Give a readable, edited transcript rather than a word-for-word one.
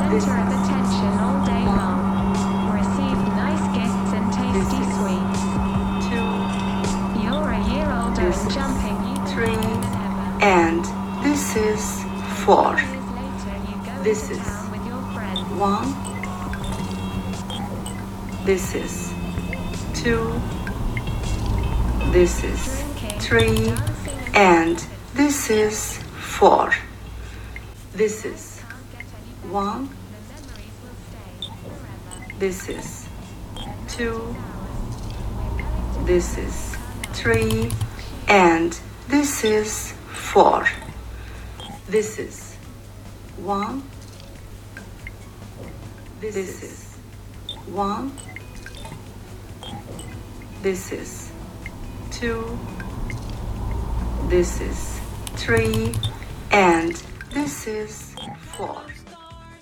center of attention all day long. Received nice gifts and tasty sweets. 2. You're a year older This and is jumping even 3. higher than ever. And this is 4. 4 years later, you go This into is town with your friends. 1. This is 2. This is Drinking, 3. dancing, And this is 4. This is can't get any better. 1. The memories will stay forever. This is 2. We're going to This is 3. And this is 4. This is 1. This is 1. This is 2. This is 3. And this is 4.